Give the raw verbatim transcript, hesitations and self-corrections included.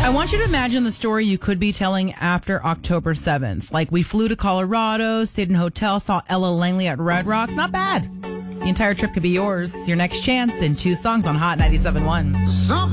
I want you to imagine the story you could be telling after October seventh. Like, we flew to Colorado, stayed in a hotel, saw Ella Langley at Red Rocks. Not bad. The entire trip could be yours. Your next chance in two songs on Hot ninety-seven point one. Some